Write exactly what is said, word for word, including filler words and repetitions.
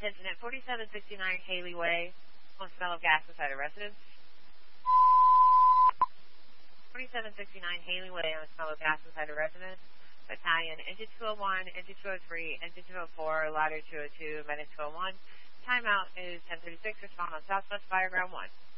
Attention at forty-seven sixty-nine Haley Way. On smell of gas inside a residence. forty-seven sixty-nine Haley Way on smell of gas inside a residence. Battalion, engine two oh one, engine two oh three, engine two oh four, ladder two oh two, medic two oh one. Timeout is ten thirty-six. Respond on Southwest Fire Ground one.